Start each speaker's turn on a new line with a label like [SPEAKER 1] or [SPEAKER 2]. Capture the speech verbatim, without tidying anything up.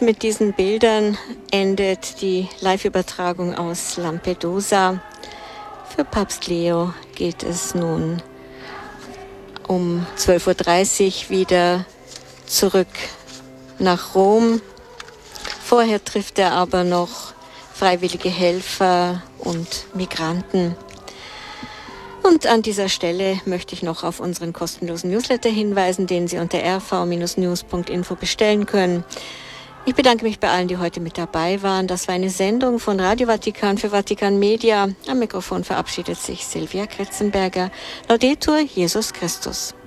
[SPEAKER 1] Und mit diesen Bildern endet die Live-Übertragung aus Lampedusa. Für Papst Leo geht es nun um zwölf Uhr dreißig wieder zurück nach Rom. Vorher trifft er aber noch freiwillige Helfer und Migranten. Und an dieser Stelle möchte ich noch auf unseren kostenlosen Newsletter hinweisen, den Sie unter r v Bindestrich news punkt info bestellen können. Ich bedanke mich bei allen, die heute mit dabei waren. Das war eine Sendung von Radio Vatikan für Vatikan Media. Am Mikrofon verabschiedet sich Silvia Kretzenberger. Laudetur Jesus Christus.